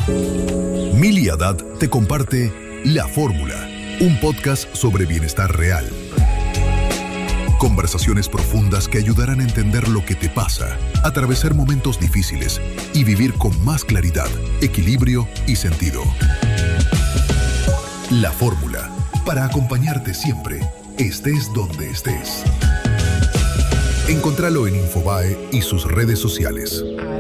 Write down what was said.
Mili Haddad te comparte La Fórmula, un podcast sobre bienestar real. Conversaciones profundas que ayudarán a entender lo que te pasa, atravesar momentos difíciles y vivir con más claridad, equilibrio y sentido. La Fórmula, para acompañarte siempre, estés donde estés. Encontralo en Infobae y sus redes sociales.